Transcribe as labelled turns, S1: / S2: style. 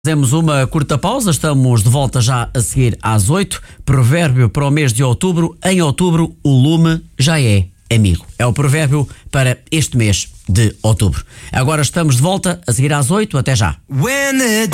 S1: Fazemos uma curta pausa, estamos de volta já a seguir às 8. Provérbio para o mês de outubro. Em outubro, o lume já é amigo. É o provérbio para este mês de outubro. Agora estamos de volta a seguir às 8. Até já.